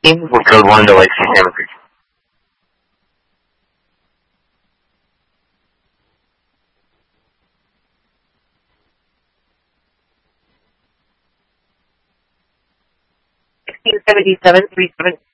We killed one of the Lexi Hamburgers. $16.77.37.